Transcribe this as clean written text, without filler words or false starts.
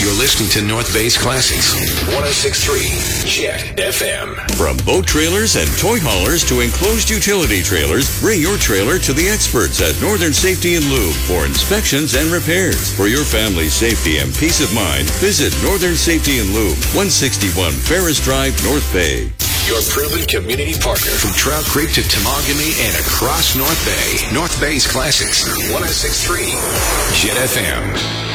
You're listening to North Bay's Classics. 106.3 Jet FM. From boat trailers and toy haulers to enclosed utility trailers, bring your trailer to the experts at Northern Safety and Lube for inspections and repairs. For your family's safety and peace of mind, visit Northern Safety and Lube, 161 Ferris Drive, North Bay. Your proven community partner from Trout Creek to Temagami and across North Bay. North Bay's Classics. 106.3 Jet FM.